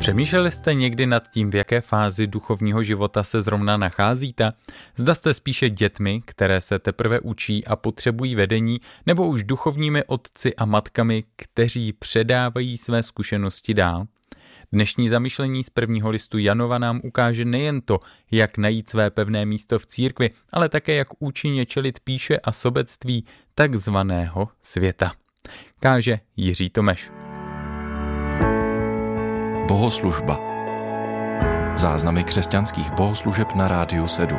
Přemýšleli jste někdy nad tím, v jaké fázi duchovního života se zrovna nacházíte? Zda jste spíše dětmi, které se teprve učí a potřebují vedení, nebo už duchovními otci a matkami, kteří předávají své zkušenosti dál? Dnešní zamyšlení z prvního listu Janova nám ukáže nejen to, jak najít své pevné místo v církvi, ale také jak účinně čelit pýše a sobectví takzvaného světa. Káže Jiří Tomeš. Bohoslužba. Záznamy křesťanských bohoslužeb na Rádiu 7.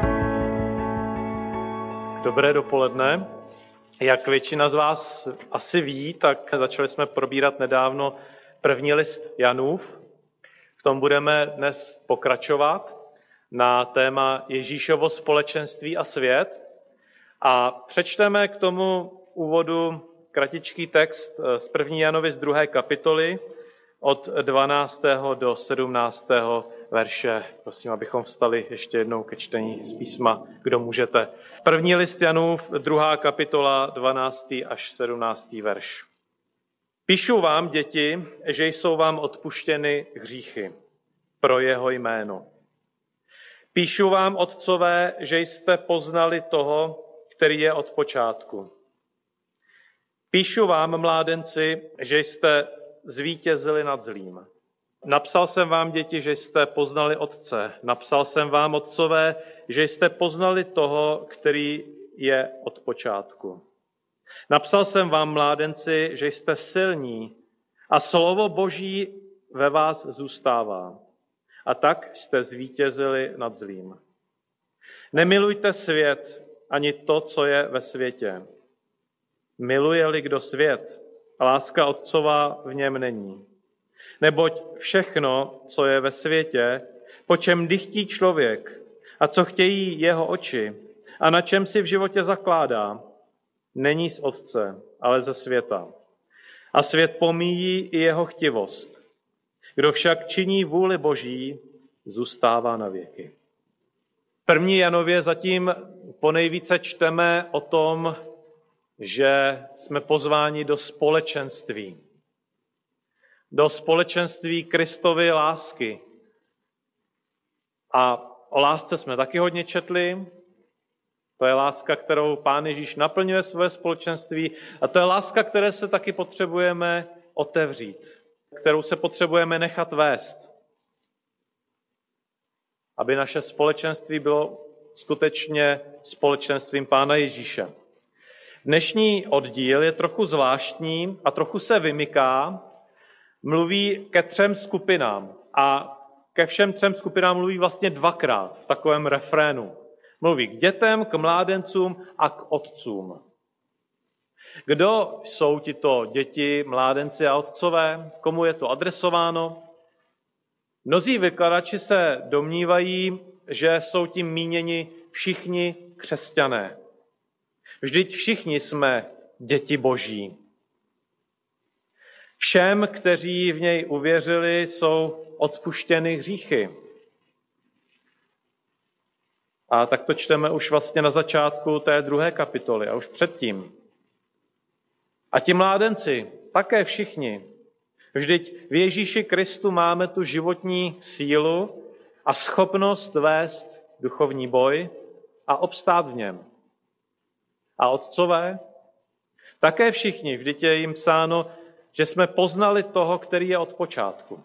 Dobré dopoledne. Jak většina z vás asi ví, tak začali jsme probírat nedávno první list Janův. V tom budeme dnes pokračovat na téma Ježíšovo společenství a svět. A přečteme k tomu v úvodu kratičký text z 1. Janovy z 2. kapitoly od 12. do 17. verše. Prosím, abychom vstali ještě jednou ke čtení z písma, kdo můžete. První list Janův, 2. kapitola, 12. až 17. verš. Píšu vám, děti, že jsou vám odpuštěny hříchy pro jeho jméno. Píšu vám, otcové, že jste poznali toho, který je od počátku. Píšu vám, mládenci, že jste zvítězili nad zlým. Napsal jsem vám, děti, že jste poznali Otce. Napsal jsem vám, otcové, že jste poznali toho, který je od počátku. Napsal jsem vám, mládenci, že jste silní a slovo Boží ve vás zůstává. A tak jste zvítězili nad zlým. Nemilujte svět ani to, co je ve světě. Miluje-li kdo svět, láska otcová v něm není. Neboť všechno, co je ve světě, po čem dychtí člověk a co chtějí jeho oči a na čem si v životě zakládá, není z Otce, ale ze světa. A svět pomíjí i jeho chtivost. Kdo však činí vůli Boží, zůstává na věky. V 1. Janově zatím ponejvíce čteme o tom, že jsme pozváni do společenství. Do společenství Kristovy lásky. A o lásce jsme taky hodně četli. To je láska, kterou Pán Ježíš naplňuje svoje společenství. A to je láska, které se taky potřebujeme otevřít. Kterou se potřebujeme nechat vést. Aby naše společenství bylo skutečně společenstvím Pána Ježíše. Dnešní oddíl je trochu zvláštní a trochu se vymyká. Mluví ke 3 skupinám a ke všem 3 skupinám mluví vlastně 2krát v takovém refrénu. Mluví k dětem, k mládencům a k otcům. Kdo jsou tito děti, mládenci a otcové? Komu je to adresováno? Mnozí vykladači se domnívají, že jsou tím míněni všichni křesťané. Vždyť všichni jsme děti Boží. Všem, kteří v něj uvěřili, jsou odpuštěny hříchy. A tak to čteme už vlastně na začátku té 2. kapitoly a už předtím. A ti mládenci, také všichni. Vždyť v Ježíši Kristu máme tu životní sílu a schopnost vést duchovní boj a obstát v něm. A otcové? Také všichni, vždyť je jim psáno, že jsme poznali toho, který je od počátku.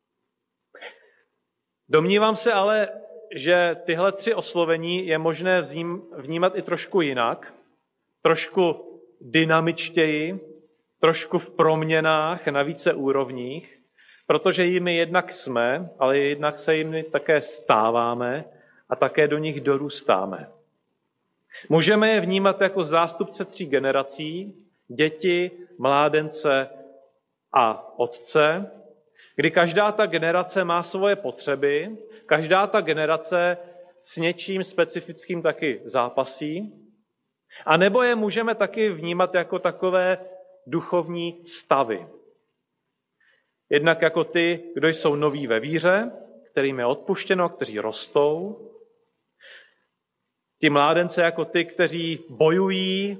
Domnívám se ale, že tyhle 3 oslovení je možné vnímat i trošku jinak, trošku dynamičtěji, trošku v proměnách na více úrovních, protože jimi jednak jsme, ale jednak se jimi také stáváme a také do nich dorůstáme. Můžeme je vnímat jako zástupce 3 generací, děti, mládence a otce, kdy každá ta generace má svoje potřeby, každá ta generace s něčím specifickým taky zápasí, a nebo je můžeme taky vnímat jako takové duchovní stavy. Jednak jako ty, kdo jsou noví ve víře, kterým je odpuštěno, kteří rostou. Ti mládence jako ty, kteří bojují,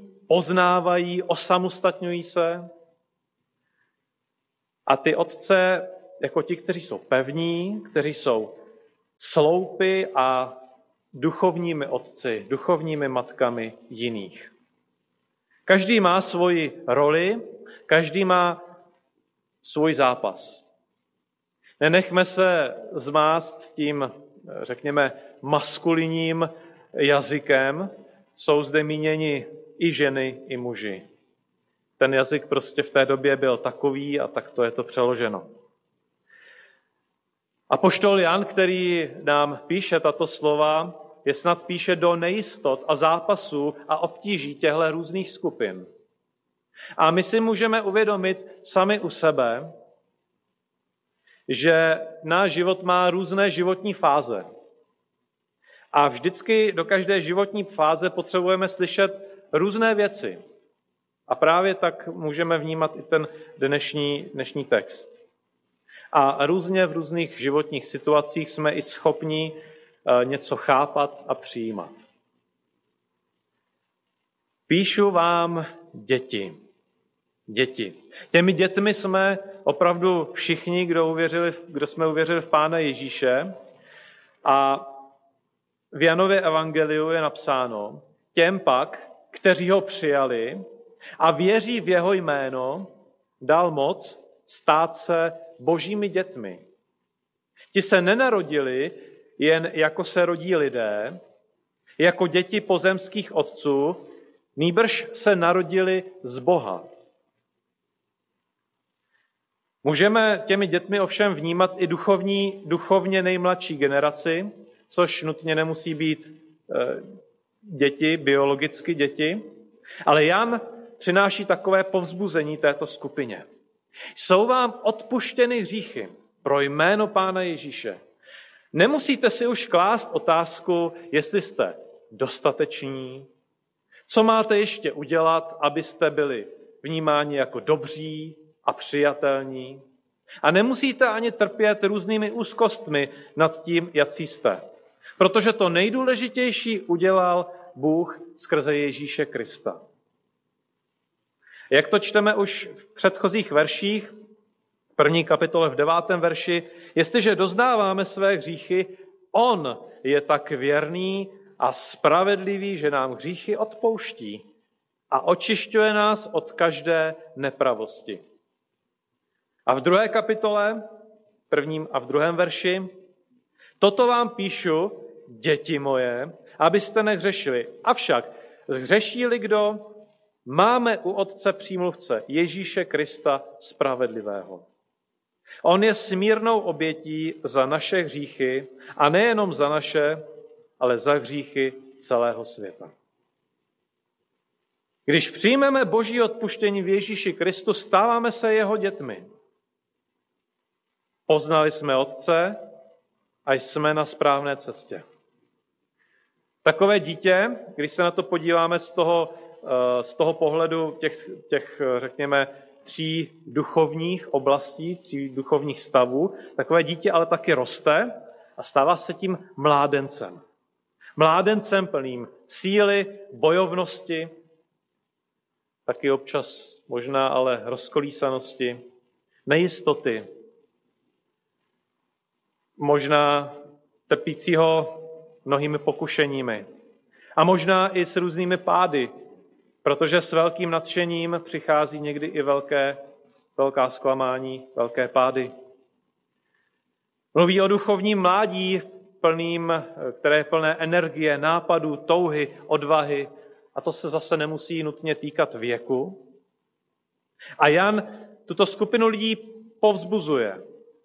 poznávají, osamostatňují se. A ty otce jako ti, kteří jsou pevní, kteří jsou sloupy a duchovními otci, duchovními matkami jiných. Každý má svoji roli, každý má svůj zápas. Nenechme se zmást tím, řekněme, maskulinním jazykem. Jsou zde míněni i ženy, i muži. Ten jazyk prostě v té době byl takový a takto je to přeloženo. Apoštol Jan, který nám píše tato slova, je snad píše do nejistot a zápasů a obtíží těchto různých skupin. A my si můžeme uvědomit sami u sebe, že náš život má různé životní fáze. A vždycky do každé životní fáze potřebujeme slyšet různé věci. A právě tak můžeme vnímat i ten dnešní text. A různě v různých životních situacích jsme i schopni něco chápat a přijímat. Píšu vám děti. Těmi dětmi jsme opravdu všichni, kdo jsme uvěřili v Pána Ježíše. A v Janově evangeliu je napsáno, těm pak, kteří ho přijali a věří v jeho jméno, dal moc stát se božími dětmi. Ti se nenarodili jen jako se rodí lidé, jako děti pozemských otců, nýbrž se narodili z Boha. Můžeme těmi dětmi ovšem vnímat i duchovně nejmladší generaci, což nutně nemusí být děti, biologicky děti, ale Jan přináší takové povzbuzení této skupině. Jsou vám odpuštěny hříchy pro jméno Pána Ježíše. Nemusíte si už klást otázku, jestli jste dostateční, co máte ještě udělat, abyste byli vnímáni jako dobří a přijatelní. A nemusíte ani trpět různými úzkostmi nad tím, jací jste. Protože to nejdůležitější udělal Bůh skrze Ježíše Krista. Jak to čteme už v předchozích verších, v 1. kapitole v 9. verši, jestliže doznáváme své hříchy, on je tak věrný a spravedlivý, že nám hříchy odpouští a očišťuje nás od každé nepravosti. A v 2. kapitole, 1. a v 2. verši, toto vám píšu, děti moje, abyste nehřešili. Avšak zhřeší-li kdo, máme u Otce přímluvce Ježíše Krista spravedlivého. On je smírnou obětí za naše hříchy a nejenom za naše, ale za hříchy celého světa. Když přijmeme Boží odpuštění v Ježíši Kristu, stáváme se jeho dětmi. Poznali jsme Otce a jsme na správné cestě. Takové dítě, když se na to podíváme z toho pohledu těch, řekněme, 3 duchovních oblastí, 3 duchovních stavů, takové dítě ale taky roste a stává se tím mládencem. Mládencem plným síly, bojovnosti, taky občas možná ale rozkolísanosti, nejistoty, možná trpícího mnohými pokušeními a možná i s různými pády, protože s velkým nadšením přichází někdy i velká zklamání, velké pády. Mluví o duchovním mládí, které je plné energie, nápadů, touhy, odvahy, a to se zase nemusí nutně týkat věku. A Jan tuto skupinu lidí povzbuzuje.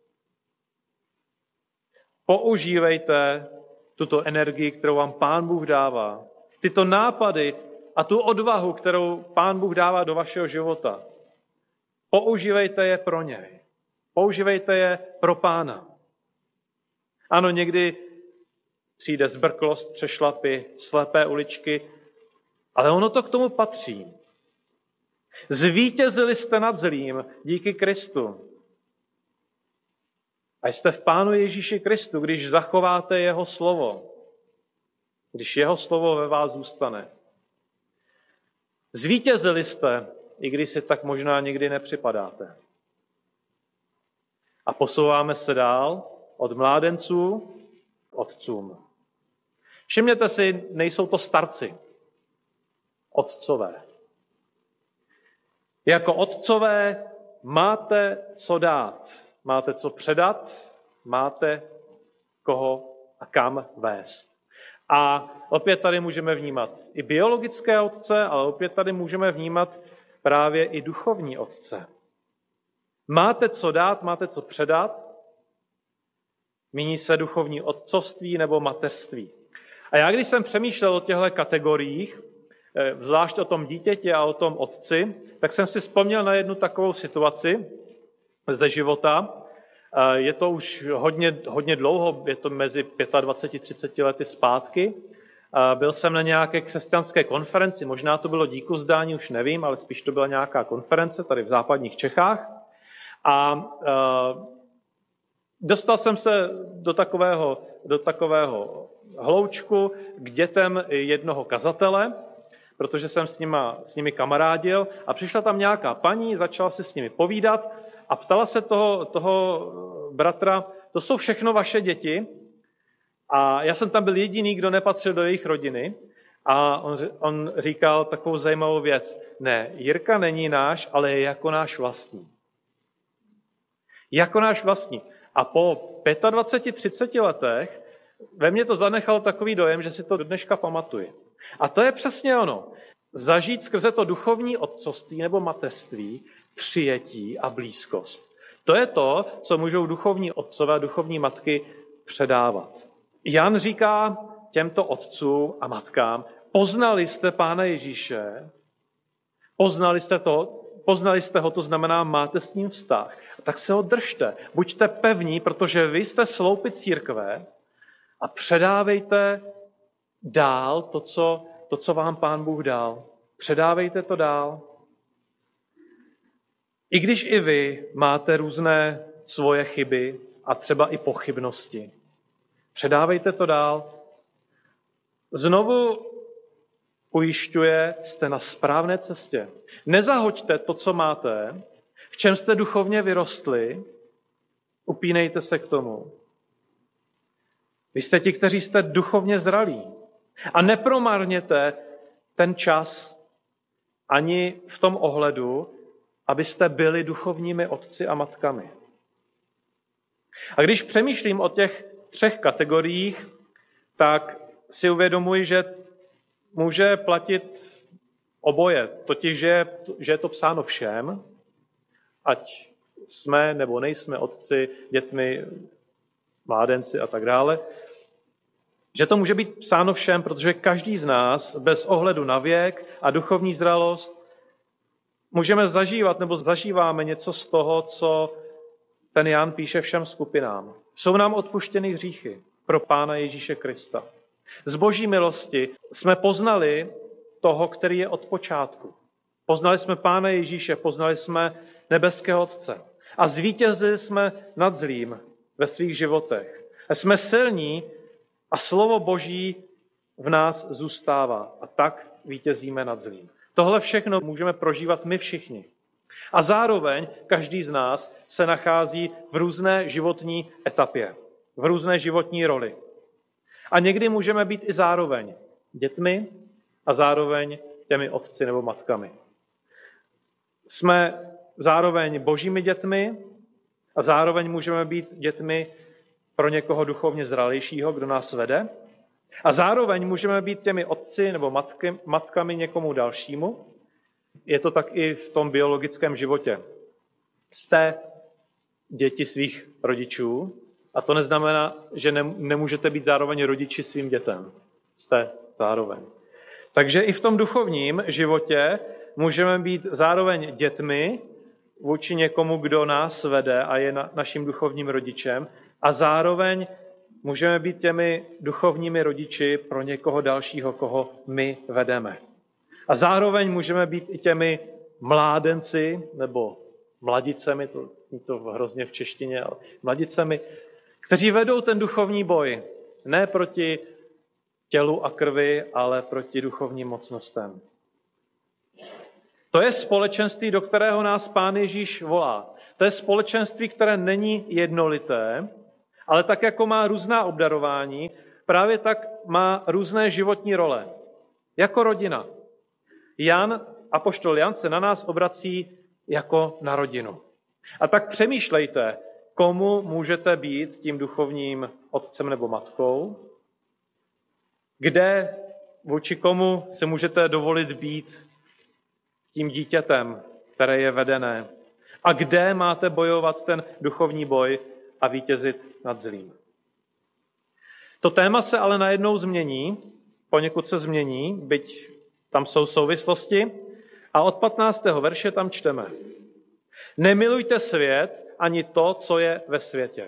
Používejte tuto energii, kterou vám Pán Bůh dává. Tyto nápady a tu odvahu, kterou Pán Bůh dává do vašeho života. Používejte je pro něj. Používejte je pro Pána. Ano, někdy přijde zbrklost, přešlapy, slepé uličky, ale ono to k tomu patří. Zvítězili jste nad zlým díky Kristu. A jste v Pánu Ježíši Kristu, když zachováte jeho slovo. Když jeho slovo ve vás zůstane. Zvítězili jste, i když si tak možná někdy nepřipadáte. A posouváme se dál od mládenců k otcům. Všimněte si, nejsou to starci, otcové. Jako otcové máte co dát, máte co předat, máte koho a kam vést. A opět tady můžeme vnímat i biologické otce, ale opět tady můžeme vnímat právě i duchovní otce. Máte co dát, máte co předat, míní se duchovní otcovství nebo mateřství. A já, když jsem přemýšlel o těchto kategoriích, zvlášť o tom dítěti a o tom otci, tak jsem si vzpomněl na jednu takovou situaci ze života. Je to už hodně dlouho, je to mezi 25-30 lety zpátky. Byl jsem na nějaké křesťanské konferenci, možná to bylo díkuzdání, už nevím, ale spíš to byla nějaká konference tady v západních Čechách. A dostal jsem se do takového hloučku k dětem jednoho kazatele, protože jsem s nimi kamarádil a přišla tam nějaká paní, začala si s nimi povídat a ptala se toho bratra, to jsou všechno vaše děti? A já jsem tam byl jediný, kdo nepatřil do jejich rodiny a on říkal takovou zajímavou věc. Ne, Jirka není náš, ale je jako náš vlastní. Jako náš vlastní. A po 25-30 letech ve mně to zanechalo takový dojem, že si to do dneška pamatuji. A to je přesně ono. Zažít skrze to duchovní otcovství nebo mateřství přijetí a blízkost. To je to, co můžou duchovní otcové a duchovní matky předávat. Jan říká těmto otcům a matkám, poznali jste Pána Ježíše, poznali jste ho, to znamená, máte s ním vztah. Tak se ho držte, buďte pevní, protože vy jste sloupy církve a předávejte dál to, co vám Pán Bůh dal. Předávejte to dál. I když i vy máte různé svoje chyby a třeba i pochybnosti. Předávejte to dál. Znovu ujišťuje, jste na správné cestě. Nezahoďte to, co máte, v čem jste duchovně vyrostli, upínejte se k tomu. Vy jste ti, kteří jste duchovně zralí. A nepromarněte ten čas ani v tom ohledu, abyste byli duchovními otci a matkami. A když přemýšlím o těch 3 kategoriích, tak si uvědomuji, že může platit oboje. Totiž, že je to psáno všem, ať jsme nebo nejsme otci, dětmi, mládenci a tak dále, že to může být psáno všem, protože každý z nás, bez ohledu na věk a duchovní zralost, můžeme zažívat nebo zažíváme něco z toho, co ten Jan píše všem skupinám. Jsou nám odpuštěny hříchy pro Pána Ježíše Krista. Z Boží milosti jsme poznali toho, který je od počátku. Poznali jsme Pána Ježíše, poznali jsme nebeského Otce. A zvítězili jsme nad zlým ve svých životech. A jsme silní a slovo Boží v nás zůstává. A tak vítězíme nad zlým. Tohle všechno můžeme prožívat my všichni. A zároveň každý z nás se nachází v různé životní etapě, v různé životní roli. A někdy můžeme být i zároveň dětmi a zároveň těmi otci nebo matkami. Jsme zároveň božími dětmi a zároveň můžeme být dětmi pro někoho duchovně zralejšího, kdo nás vede. A zároveň můžeme být těmi otci nebo matkami někomu dalšímu. Je to tak i v tom biologickém životě. Jste děti svých rodičů a to neznamená, že nemůžete být zároveň rodiči svým dětem. Jste zároveň. Takže i v tom duchovním životě můžeme být zároveň dětmi vůči někomu, kdo nás vede a je naším duchovním rodičem a zároveň můžeme být těmi duchovními rodiči pro někoho dalšího, koho my vedeme. A zároveň můžeme být i těmi mládenci, nebo mladicemi, to hrozně v češtině, ale mladicemi, kteří vedou ten duchovní boj. Ne proti tělu a krvi, ale proti duchovním mocnostem. To je společenství, do kterého nás Pán Ježíš volá. To je společenství, které není jednolité, ale tak, jako má různá obdarování, právě tak má různé životní role. Jako rodina. Apoštol Jan se na nás obrací jako na rodinu. A tak přemýšlejte, komu můžete být tím duchovním otcem nebo matkou, kde vůči komu si můžete dovolit být tím dítětem, které je vedené, a kde máte bojovat ten duchovní boj a vítězit nad zlým. To téma se ale najednou změní, poněkud se změní, byť tam jsou souvislosti, a od 15. verše tam čteme: Nemilujte svět ani to, co je ve světě.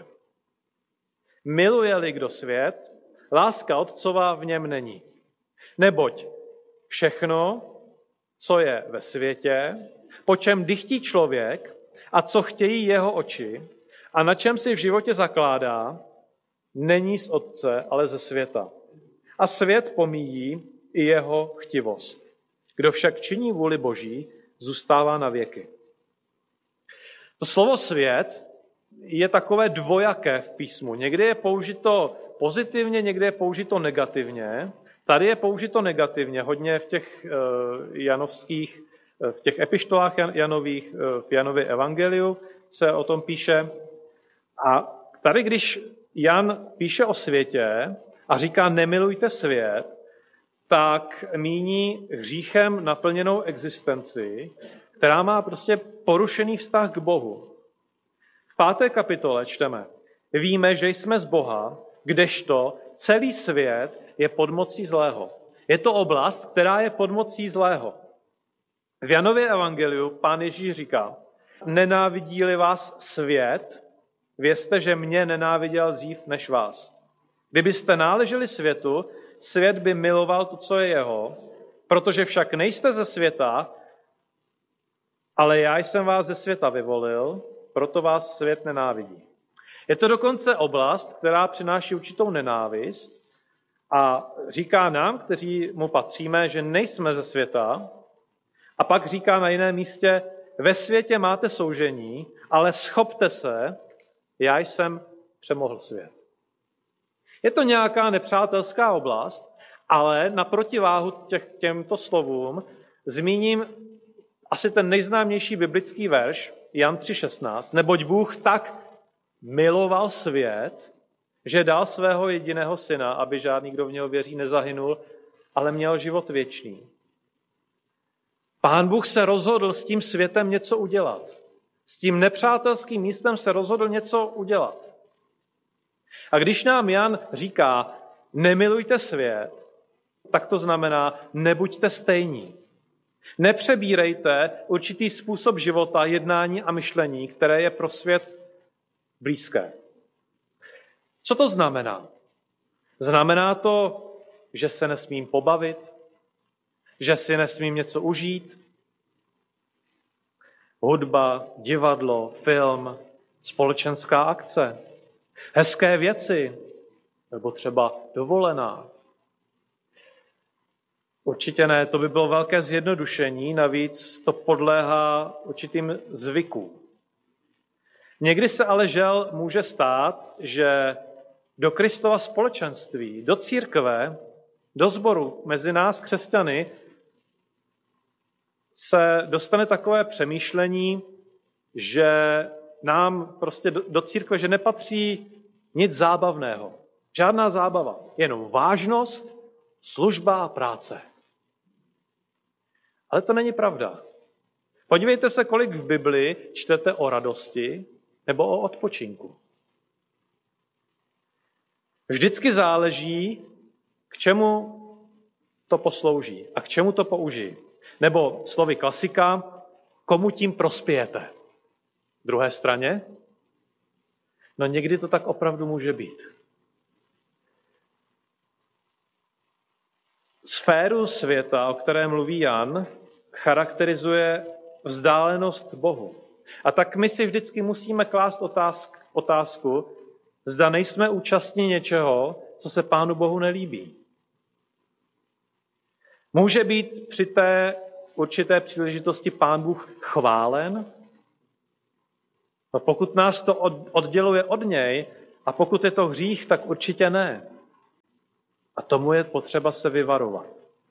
Miluje-li kdo svět, láska Otcova v něm není. Neboť všechno, co je ve světě, po čem dychtí člověk a co chtějí jeho oči a na čem si v životě zakládá, není z Otce, ale ze světa. A svět pomíjí i jeho chtivost. Kdo však činí vůli Boží, zůstává na věky. To slovo svět je takové dvojaké v písmu. Někdy je použito pozitivně, někdy je použito negativně. Tady je použito negativně, hodně v těch janovských, v těch epištolách Janových, v Janově evangeliu se o tom píše. A tady, když Jan píše o světě a říká nemilujte svět, tak míní hříchem naplněnou existenci, která má prostě porušený vztah k Bohu. V 5. kapitole čteme: Víme, že jsme z Boha, kdežto celý svět je pod mocí zlého. Je to oblast, která je pod mocí zlého. V Janově evangeliu pán Ježíš říká: Nenávidí-li vás svět, vězte, že mě nenáviděl dřív než vás. Kdybyste náleželi světu, svět by miloval to, co je jeho, protože však nejste ze světa, ale já jsem vás ze světa vyvolil, proto vás svět nenávidí. Je to dokonce oblast, která přináší určitou nenávist a říká nám, kteří mu patříme, že nejsme ze světa, a pak říká na jiném místě: ve světě máte soužení, ale schopte se, já jsem přemohl svět. Je to nějaká nepřátelská oblast, ale na protiváhu těmto slovům zmíním asi ten nejznámější biblický verš, Jan 3,16, neboť Bůh tak miloval svět, že dal svého jediného syna, aby žádný, kdo v něho věří, nezahynul, ale měl život věčný. Pán Bůh se rozhodl s tím světem něco udělat. S tím nepřátelským místem se rozhodl něco udělat. A když nám Jan říká, nemilujte svět, tak to znamená, nebuďte stejní. Nepřebírejte určitý způsob života, jednání a myšlení, které je pro svět blízké. Co to znamená? Znamená to, že se nesmím pobavit, že si nesmím něco užít? Hudba, divadlo, film, společenská akce, hezké věci, nebo třeba dovolená. Určitě ne, to by bylo velké zjednodušení, navíc to podléhá určitým zvykům. Někdy se ale žel může stát, že do Kristova společenství, do církve, do sboru mezi nás křesťany se dostane takové přemýšlení, že nám prostě do církve, že nepatří nic zábavného. Žádná zábava, jenom vážnost, služba a práce. Ale to není pravda. Podívejte se, kolik v Bibli čtete o radosti nebo o odpočinku. Vždycky záleží, k čemu to poslouží a k čemu to použijí. Nebo slovy klasika, komu tím prospějete. Druhé straně, no někdy to tak opravdu může být. Sféru světa, o které mluví Jan, charakterizuje vzdálenost Bohu. A tak my si vždycky musíme klást otázku, zda nejsme účastní něčeho, co se Pánu Bohu nelíbí. Může být při té určité příležitosti Pán Bůh chválen? No pokud nás to odděluje od něj a pokud je to hřích, tak určitě ne. A tomu je potřeba se vyvarovat.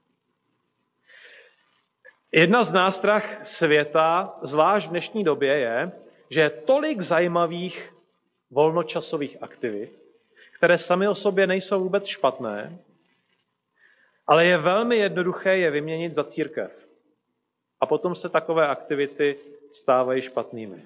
Jedna z nástrah světa, zvlášť v dnešní době, je, že je tolik zajímavých volnočasových aktivit, které sami o sobě nejsou vůbec špatné, ale je velmi jednoduché je vyměnit za církev. A potom se takové aktivity stávají špatnými.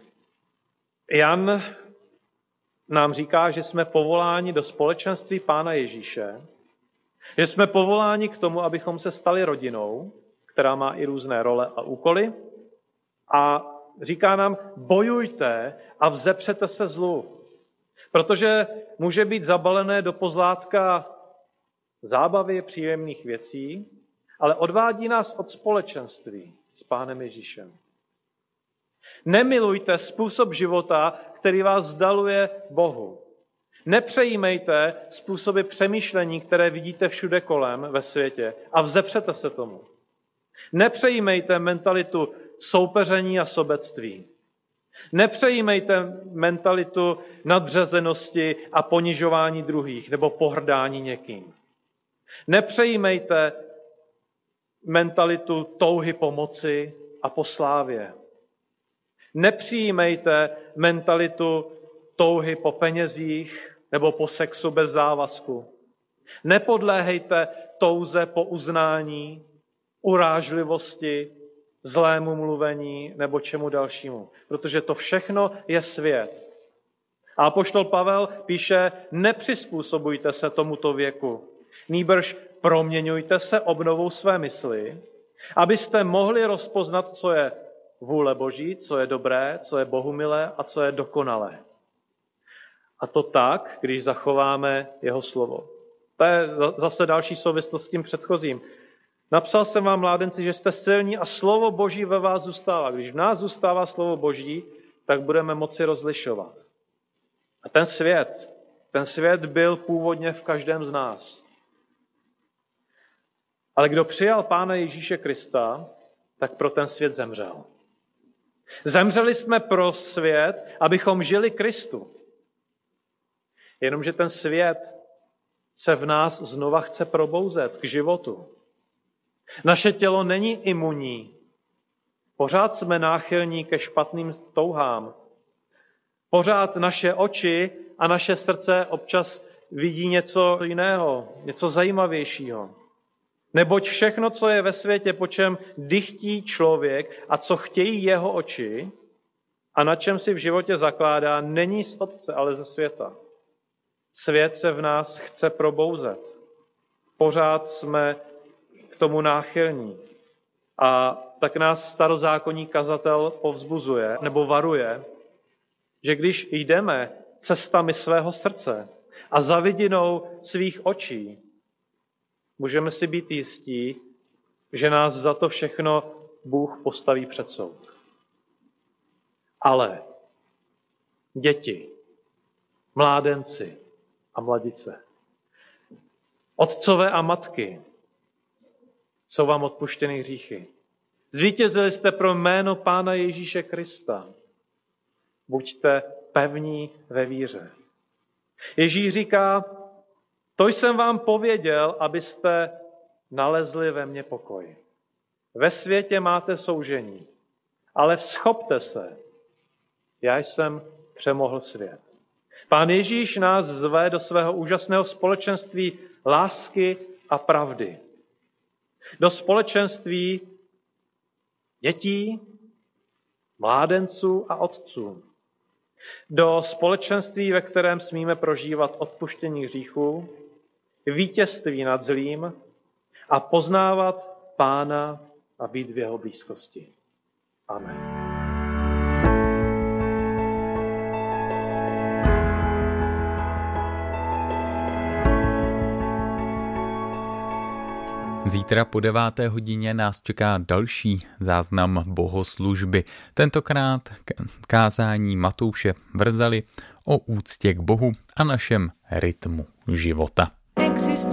Jan nám říká, že jsme povoláni do společenství Pána Ježíše, že jsme povoláni k tomu, abychom se stali rodinou, která má i různé role a úkoly. A říká nám, bojujte a vzepřete se zlu. Protože může být zabalené do pozlátka zábavy, příjemných věcí, ale odvádí nás od společenství s Pánem Ježíšem. Nemilujte způsob života, který vás vzdaluje Bohu. Nepřejímejte způsoby přemýšlení, které vidíte všude kolem ve světě a vzepřete se tomu. Nepřejímejte mentalitu soupeření a sobectví. Nepřejímejte mentalitu nadřazenosti a ponižování druhých nebo pohrdání někým. Nepřejímejte mentalitu touhy po moci a po slávě. Nepřijímejte mentalitu touhy po penězích nebo po sexu bez závazku. Nepodléhejte touze po uznání, urážlivosti, zlému mluvení nebo čemu dalšímu, protože to všechno je svět. A apoštol Pavel píše, nepřizpůsobujte se tomuto věku, nýbrž proměňujte se obnovou své mysli, abyste mohli rozpoznat, co je vůle Boží, co je dobré, co je bohumilé a co je dokonalé. A to tak, když zachováme jeho slovo. To je zase další souvislost s tím předchozím. Napsal jsem vám, mládenci, že jste silní a slovo Boží ve vás zůstává. Když v nás zůstává slovo Boží, tak budeme moci rozlišovat. A ten svět byl původně v každém z nás. Ale kdo přijal Pána Ježíše Krista, tak pro ten svět zemřel. Zemřeli jsme pro svět, abychom žili Kristu. Jenomže ten svět se v nás znova chce probouzet k životu. Naše tělo není imunní. Pořád jsme náchylní ke špatným touhám. Pořád naše oči a naše srdce občas vidí něco jiného, něco zajímavějšího. Neboť všechno, co je ve světě, po čem dychtí člověk a co chtějí jeho oči a na čem si v životě zakládá, není z Otce, ale ze světa. Svět se v nás chce probouzet. Pořád jsme k tomu náchylní. A tak nás starozákonní kazatel povzbuzuje nebo varuje, že když jdeme cestami svého srdce a za vidinou svých očí, můžeme si být jistí, že nás za to všechno Bůh postaví před soud. Ale děti, mládenci a mladice, otcové a matky, jsou vám odpuštěny hříchy. Zvítězili jste pro jméno Pána Ježíše Krista. Buďte pevní ve víře. Ježíš říká, to jsem vám pověděl, abyste nalezli ve mně pokoj. Ve světě máte soužení, ale vzchopte se. Já jsem přemohl svět. Pán Ježíš nás zve do svého úžasného společenství lásky a pravdy. Do společenství dětí, mládenců a otců. Do společenství, ve kterém smíme prožívat odpuštění hříchů, vítězství nad zlým a poznávat Pána a být v jeho blízkosti. Amen. Zítra po 9. hodině nás čeká další záznam bohoslužby. Tentokrát kázání Matouše Vrzaly o úctě k Bohu a našem rytmu života.